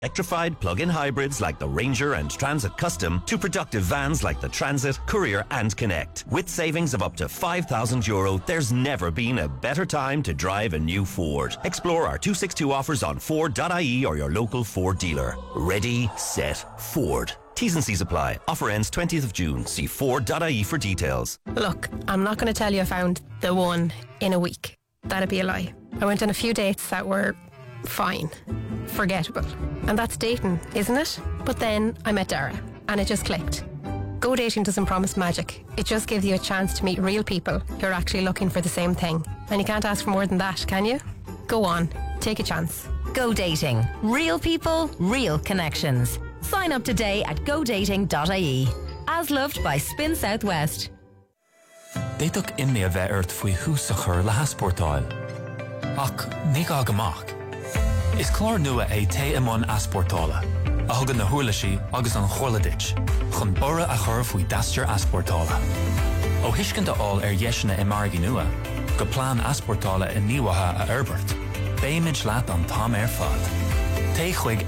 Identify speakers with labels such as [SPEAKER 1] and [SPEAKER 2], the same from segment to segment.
[SPEAKER 1] Electrified plug-in hybrids like the Ranger and Transit Custom to productive vans like the Transit, Courier and Connect. With savings of up to €5,000, there's never been a better time to drive a new Ford. Explore our 262 offers on Ford.ie or your local Ford dealer. Ready, set, Ford. T's and C's apply. Offer ends 20th of June. See Ford.ie for details.
[SPEAKER 2] Look, I'm not going to tell you I found the one in a week. That'd be a lie. I went on a few dates that were fine, forgettable. And that's dating, isn't it? But then I met Dara and it just clicked. Go dating doesn't promise magic. It just gives you a chance to meet real people who are actually looking for the same thing. And you can't ask for more than that, can you? Go on, take a chance.
[SPEAKER 3] Go dating. Real people, real connections. Sign up today at godating.ie. As loved by Spin Southwest.
[SPEAKER 4] Déadach imní a bheith ort faoi hús a chur le haspórtáil. Ach, ní gá amach. Is clár nua é té imón aspórtála. A thugann na huirlisí agus an chorladit. Chun bora a chur faoi dastear aspórtála. Ó hiiscint aáil dheisina I margaí nua. Go plán aspórtála in níomhatha a Herbert. Béimiid leat an tám fad. Té chuig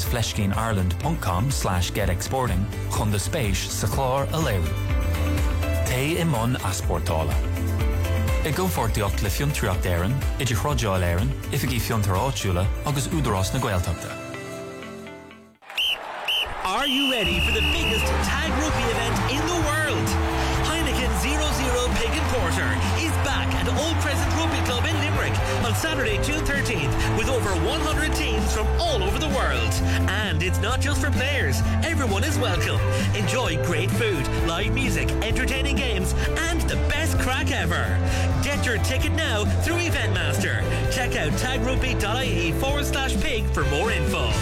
[SPEAKER 4] enterprisefleshgaineIreland.com/getexporting chun de spéis sa chlár a léiriú. Té imón aspórtála. I go fortiocht le fiontraíocht éireann, idir chrodáil éireann, ifigí fiontar áitiúla agus údarás na Gaeltachta.
[SPEAKER 5] Are you ready for the biggest tag rugby event in the world? Heineken 0-0 Pig and Porter is back at Old Crescent Rugby Club in Limerick on Saturday, June 13th with over 100 teams from all over the world. And it's not just for players. Everyone is welcome. Enjoy great food, live music, entertaining games, and the best crack ever. Get your ticket now through Eventmaster. Check out tagrugby.ie/pig for more info.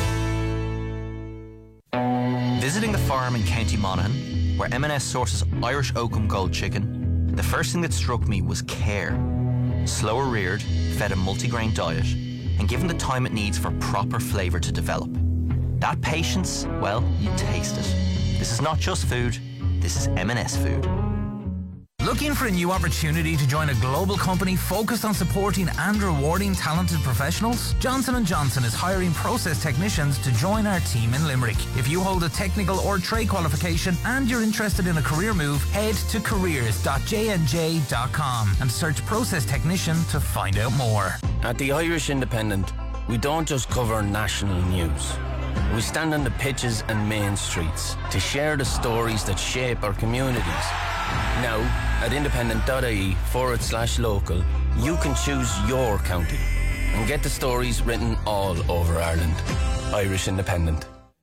[SPEAKER 6] Visiting the farm in County Monaghan, where M&S sources Irish Oakham Gold chicken, the first thing that struck me was care. Slower reared, fed a multigrain diet, and given the time it needs for proper flavour to develop. That patience, well, you taste it. This is not just food, this is M&S food.
[SPEAKER 7] Looking for a new opportunity to join a global company focused on supporting and rewarding talented professionals? Johnson & Johnson is hiring process technicians to join our team in Limerick. If you hold a technical or trade qualification and you're interested in a career move, head to careers.jnj.com and search process technician to find out more.
[SPEAKER 8] At the Irish Independent, we don't just cover national news. We stand on the pitches and main streets to share the stories that shape our communities. Now, at independent.ie/local, you can choose your county and get the stories written all over Ireland. Irish Independent.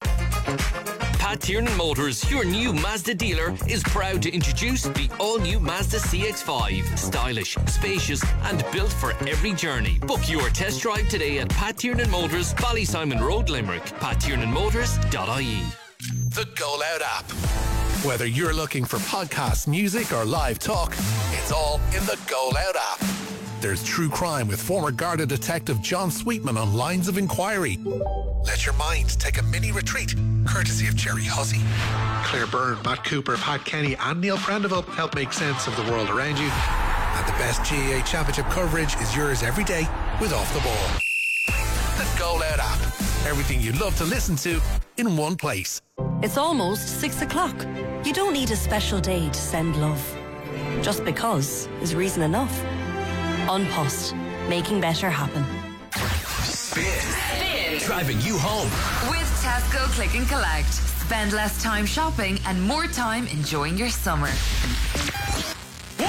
[SPEAKER 9] Pat Tiernan Motors, your new Mazda dealer, is proud to introduce the all-new Mazda CX-5. Stylish, spacious, and built for every journey. Book your test drive today at Pat Tiernan Motors, Ballysimon Road, Limerick. PatTiernanMotors.ie.
[SPEAKER 10] The Go Loud app. Whether you're looking for podcasts, music, or live talk, it's all in the Go Loud app. There's true crime with former Garda detective John Sweetman on Lines of Inquiry. Let your mind take a mini retreat, courtesy of Jerry Hussey. Claire Byrne, Matt Cooper, Pat Kenny, and Neil Prendeville help make sense of the world around you. And the best GAA Championship coverage is yours every day with Off the Ball. The Go Loud app. Everything you'd love to listen to in one place.
[SPEAKER 11] It's almost 6 o'clock. You don't need a special day to send love. Just because is reason enough. On Post, making better happen.
[SPEAKER 12] Spin. Driving you home.
[SPEAKER 13] With Tesco Click and Collect. Spend less time shopping and more time enjoying your summer.
[SPEAKER 12] 1, 2, 3,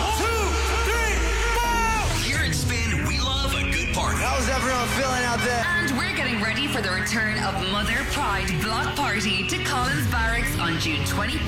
[SPEAKER 12] 4! Here at Spin, we love a good party.
[SPEAKER 14] How's everyone feeling out there?
[SPEAKER 13] And we're getting ready for the return of Mother Pride Block Party to Collins Barracks on June 20th.